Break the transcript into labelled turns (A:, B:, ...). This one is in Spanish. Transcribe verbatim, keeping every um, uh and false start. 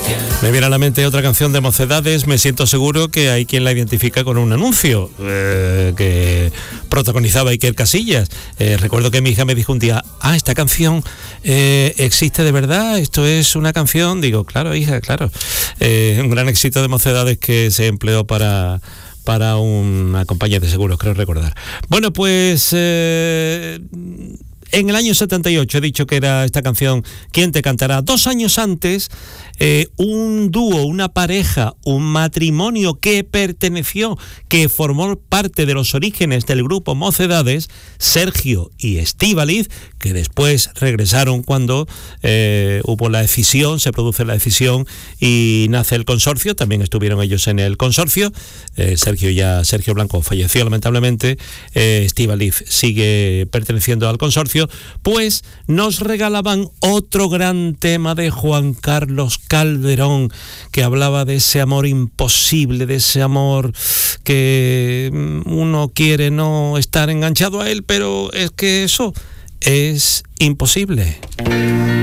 A: Me viene a la mente otra canción de Mocedades. Me siento seguro que hay quien la identifica con un anuncio eh, que protagonizaba Iker Casillas. Eh, recuerdo que mi hija me dijo un día, ah, esta canción eh, existe de verdad, esto es una canción. Digo, claro, hija, claro. Eh, un gran éxito de Mocedades que se empleó para... para una compañía de seguros, creo recordar. Bueno, pues eh, en el año setenta y ocho he dicho que era esta canción ¿Quién te cantará? Dos años antes, eh, un dúo, una pareja, un matrimonio que perteneció, que formó parte de los orígenes del grupo Mocedades, Sergio y Estíbaliz, que después regresaron cuando eh, hubo la escisión, se produce la escisión y nace el consorcio. También estuvieron ellos en el consorcio. Eh, Sergio ya Sergio Blanco falleció lamentablemente. eh, Estíbaliz sigue perteneciendo al consorcio. Pues nos regalaban otro gran tema de Juan Carlos Calderón, que hablaba de ese amor imposible, de ese amor que uno quiere no estar enganchado a él, pero es que eso es imposible.